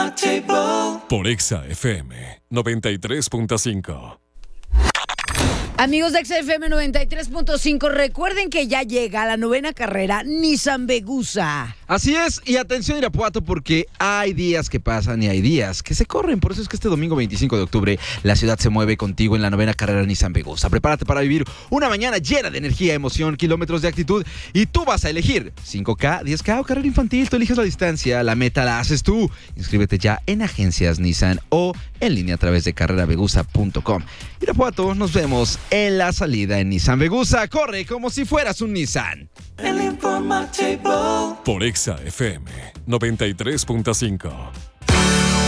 Por Exa FM 93.5. Amigos de XFM 93.5, recuerden que ya llega la 9ª carrera Nissan Vegusa. Así es, y atención Irapuato, porque hay días que pasan y hay días que se corren. Por eso es que este domingo 25 de octubre la ciudad se mueve contigo en la 9ª carrera Nissan Vegusa. Prepárate para vivir una mañana llena de energía, emoción, kilómetros de actitud, y tú vas a elegir 5K, 10K o carrera infantil. Tú eliges la distancia, la meta la haces tú. Inscríbete ya en agencias Nissan o en línea a través de carreravegusa.com. Irapuato, nos vemos en la salida en Nissan Vegusa. Corre como si fueras un Nissan. Por Exa FM 93.5.